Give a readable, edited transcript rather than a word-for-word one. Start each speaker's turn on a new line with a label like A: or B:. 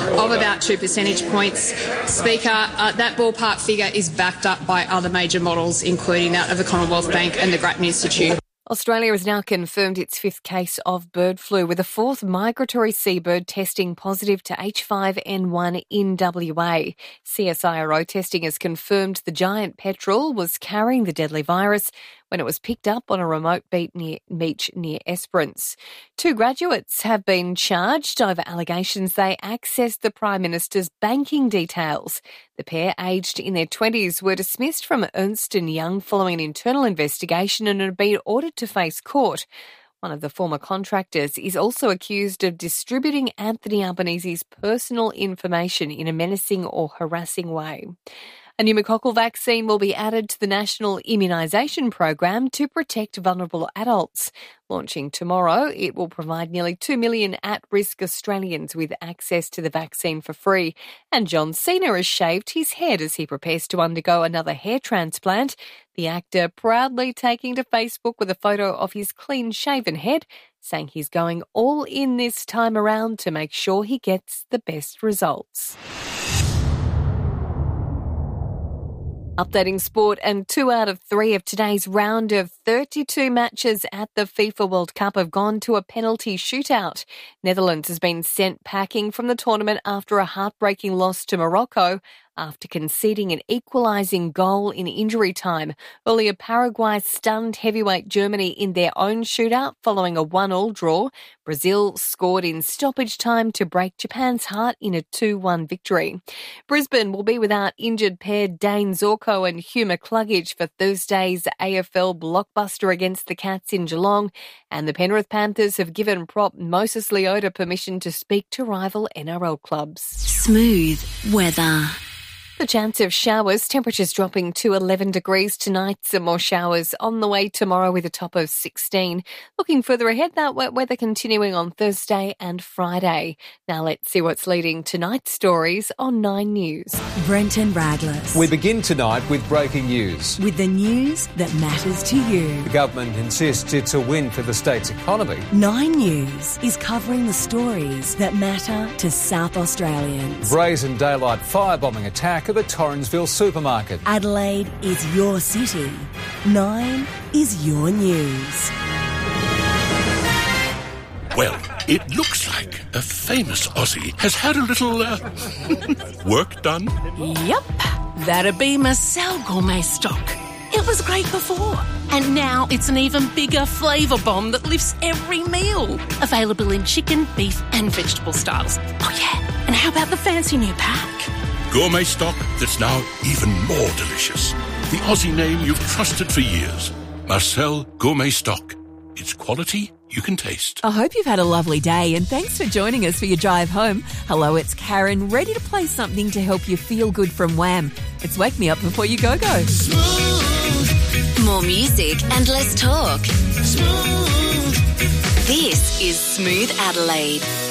A: of about 2 percentage points. Speaker, that ballpark figure is backed up by other major models, including that of the Commonwealth Bank and the Grattan Institute.
B: Australia has now confirmed its 5th case of bird flu, with a 4th migratory seabird testing positive to H5N1 in WA. CSIRO testing has confirmed the giant petrel was carrying the deadly virus when it was picked up on a remote beach near Esperance. 2 graduates have been charged over allegations they accessed the Prime Minister's banking details. The pair, aged in their 20s, were dismissed from Ernst & Young following an internal investigation and had been ordered to face court. One of the former contractors is also accused of distributing Anthony Albanese's personal information in a menacing or harassing way. A pneumococcal vaccine will be added to the National Immunisation Program to protect vulnerable adults. Launching tomorrow, it will provide nearly 2 million at-risk Australians with access to the vaccine for free. And John Cena has shaved his head as he prepares to undergo another hair transplant. The actor proudly taking to Facebook with a photo of his clean-shaven head, saying he's going all in this time around to make sure he gets the best results. Updating sport, and 2 out of 3 of today's round of 32 matches at the FIFA World Cup have gone to a penalty shootout. Netherlands has been sent packing from the tournament after a heartbreaking loss to Morocco after conceding an equalising goal in injury time. Earlier, Paraguay stunned heavyweight Germany in their own shootout following a 1-1 draw. Brazil scored in stoppage time to break Japan's heart in a 2-1 victory. Brisbane will be without injured pair Dane Zorko and Hugh McCluggage for Thursday's AFL blockbuster against the Cats in Geelong, and the Penrith Panthers have given prop Moses Leota permission to speak to rival NRL clubs.
C: Smooth weather.
B: The chance of showers, temperatures dropping to 11 degrees tonight. Some more showers on the way tomorrow with a top of 16. Looking further ahead, that wet weather continuing on Thursday and Friday. Now let's see what's leading tonight's stories on 9 News.
C: Brenton Raglas.
D: We begin tonight with breaking news.
C: With the news that matters to you.
D: The government insists it's a win for the state's economy.
C: 9 News is covering the stories that matter to South Australians.
D: Brazen daylight firebombing attack at the Torrensville supermarket.
C: Adelaide is your city. 9 is your news.
E: Well, it looks like a famous Aussie has had a little work done.
F: Yep, that'd be Marcel Gourmet Stock. It was great before, and now it's an even bigger flavour bomb that lifts every meal. Available in chicken, beef and vegetable styles. Oh yeah, and how about the fancy new pack?
E: Gourmet Stock that's now even more delicious. The Aussie name you've trusted for years. Marcel Gourmet Stock. It's quality you can taste.
G: I hope you've had a lovely day, and thanks for joining us for your drive home. Hello, it's Karen, ready to play something to help you feel good from Wham. It's Wake Me Up Before You Go Go.
C: Smooth.
H: More music and less talk.
C: Smooth.
H: This is Smooth Adelaide.